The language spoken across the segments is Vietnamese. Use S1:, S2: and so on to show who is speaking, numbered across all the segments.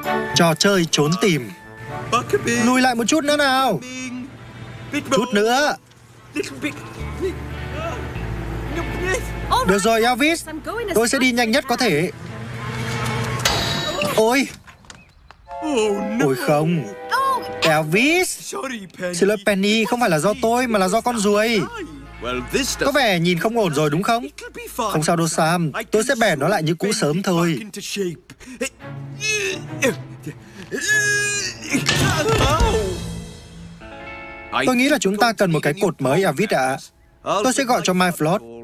S1: Trò chơi trốn tìm. Lùi lại một chút nữa nào. Chút nữa. Được rồi Elvis, tôi sẽ đi nhanh nhất có thể. Ôi. Ôi không. Elvis. Xin lỗi Penny, không phải là do tôi mà là do con ruồi. Có vẻ nhìn không ổn rồi đúng không? Không sao đâu Sam, tôi sẽ bẻ nó lại như cũ sớm thôi. Tôi nghĩ là chúng ta cần một cái cột mới Elvis ạ. Tôi sẽ gọi cho My Float.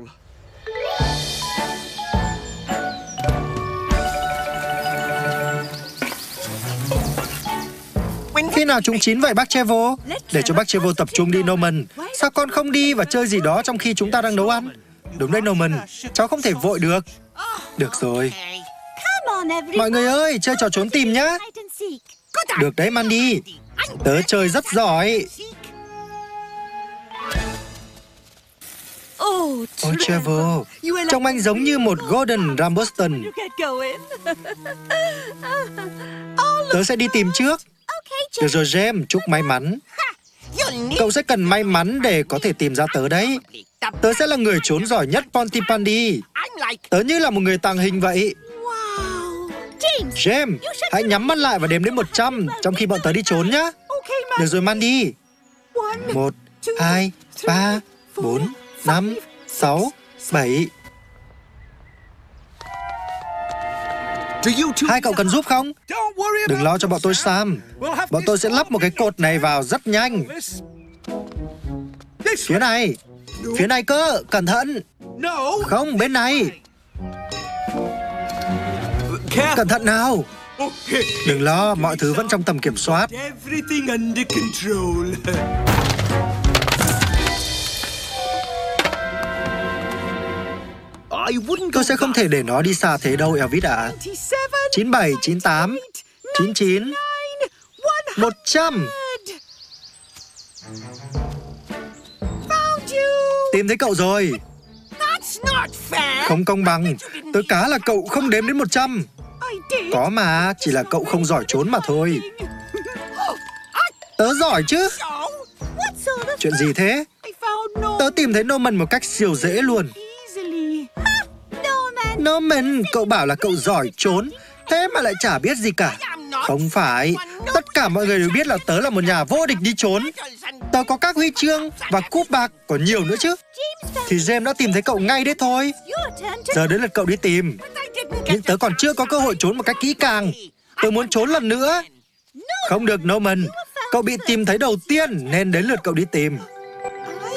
S1: Khi nào chúng chín vậy bác Trevor? Để cho bác Trevor tập trung đi Norman. Sao con không đi và chơi gì đó trong khi chúng ta đang nấu ăn? Đúng đấy Norman, cháu không thể vội được. Được rồi. Mọi người ơi, chơi trò trốn tìm nhá. Được đấy Mandy, tớ chơi rất giỏi. Ôi Trevor, trông anh giống như một Gordon Ramburston. Tớ sẽ đi tìm trước. Được rồi James, chúc may mắn. Cậu sẽ cần may mắn để có thể tìm ra tớ đấy. Tớ sẽ là người trốn giỏi nhất Pontypandy. Tớ như là một người tàng hình vậy. James, hãy nhắm mắt lại và đếm đến 100 trong khi bọn tớ đi trốn nhá. Được rồi Mandy. 1, 2, 3, 4, 5, 6, 7. Hai cậu cần giúp không? Đừng lo cho bọn tôi Sam. Bọn tôi sẽ lắp một cái cột này vào rất nhanh. Phía này. Phía này cơ, cẩn thận. Không, bên này. Cẩn thận nào. Đừng lo, mọi thứ vẫn trong tầm kiểm soát. Tôi sẽ không thể để nó đi xa thế đâu Elvis ạ. 97, 98, 99, 100. Tìm thấy cậu rồi. Không công bằng. Tớ cá là cậu không đếm đến 100. Có mà, chỉ là cậu không giỏi trốn mà thôi. Tớ giỏi chứ. Chuyện gì thế? Tớ tìm thấy Norman một cách siêu dễ luôn. Norman, cậu bảo là cậu giỏi trốn, thế mà lại chả biết gì cả. Không phải, tất cả mọi người đều biết là tớ là một nhà vô địch đi trốn. Tớ có các huy chương và cúp bạc, còn nhiều nữa chứ. Thì James đã tìm thấy cậu ngay đấy thôi. Giờ đến lượt cậu đi tìm. Nhưng tớ còn chưa có cơ hội trốn một cách kỹ càng. Tớ muốn trốn lần nữa. Không được Norman, cậu bị tìm thấy đầu tiên nên đến lượt cậu đi tìm.